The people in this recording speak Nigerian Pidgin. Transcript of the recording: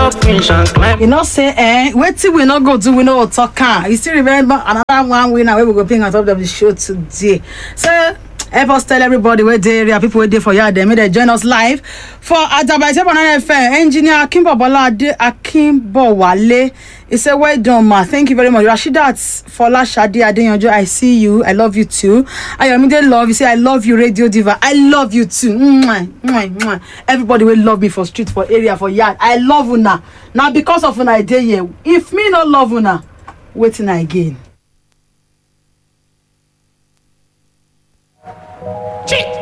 You know, say, wait till we not go do, we know talk. You still remember another one winner where we go playing on top of the show today. So, help us tell everybody where they area people wait there for you. They may they join us live for Adaba FM. Engineer Akimbo Wale. He said, well done, ma. Thank you very much. Rashidat Fola Shadi Adeyanjo, I see you. I love you too. I immediately love you. Say, I love you, Radio Diva. I love you too. Mwah, mwah, mwah. Everybody will love me for street, for area, for yard. I love una. Now, because of una day here, if me not love una, waiting again. Chick.